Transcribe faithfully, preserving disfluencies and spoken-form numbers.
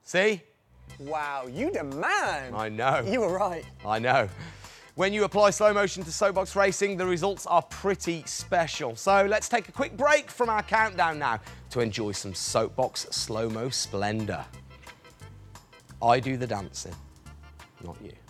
See? Wow, you the man. I know. You were right. I know. When you apply slow motion to Soapbox Racing, the results are pretty special. So let's take a quick break from our countdown now to enjoy some Soapbox slow-mo splendor. I do the dancing, not you.